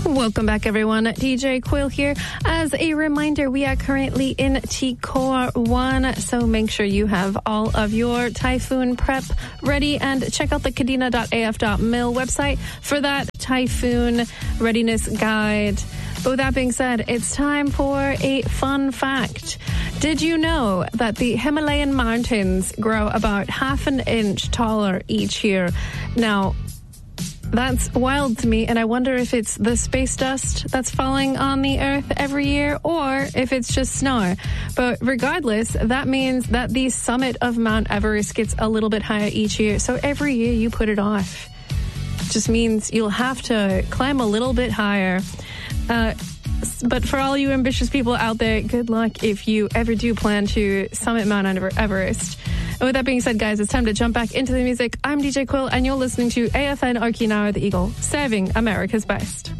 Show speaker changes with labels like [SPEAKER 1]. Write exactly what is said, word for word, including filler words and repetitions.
[SPEAKER 1] Welcome back, everyone. D J Quill here. As a reminder, we are currently in T-Core one, so make sure you have all of your typhoon prep ready and check out the kadena dot a f dot mil website for that typhoon readiness guide. But with that being said, it's time for a fun fact. Did you know that the Himalayan mountains grow about half an inch taller each year? Now, that's wild to me, and I wonder if it's the space dust that's falling on the Earth every year or if it's just snow. But regardless, that means that the summit of Mount Everest gets a little bit higher each year. So every year you put it off. Just means you'll have to climb a little bit higher. Uh, but for all you ambitious people out there, good luck if you ever do plan to summit Mount Everest. And with that being said, guys, it's time to jump back into the music. I'm D J Quill, and you're listening to A F N Okinawa The Eagle, serving America's best.